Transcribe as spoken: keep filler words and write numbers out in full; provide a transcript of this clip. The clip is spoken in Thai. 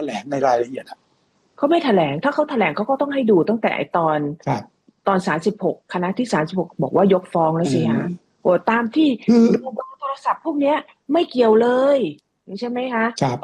ลงในรายละเอียดอ่ะเขาไม่แถลงถ้าเขาแถลงเขาก็ต้องให้ดูตั้งแต่ตอนตอนสามสิบหกคณะที่สามสิบหกบอกว่ายกฟ้องแล้วสิฮะโอ้ตามที่ดูโทรศัพท์พวกนี้ไม่เกี่ยวเลยใช่ไหมคะ